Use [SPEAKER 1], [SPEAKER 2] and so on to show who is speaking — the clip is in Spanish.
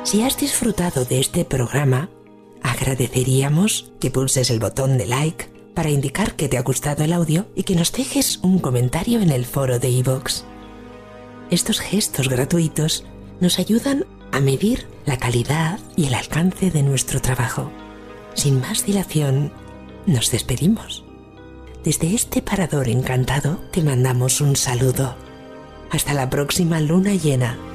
[SPEAKER 1] Si has disfrutado de este programa, agradeceríamos que pulses el botón de like para indicar que te ha gustado el audio y que nos dejes un comentario en el foro de iVoox. Estos gestos gratuitos nos ayudan a medir la calidad y el alcance de nuestro trabajo. Sin más dilación, nos despedimos. Desde este parador encantado te mandamos un saludo. Hasta la próxima luna llena.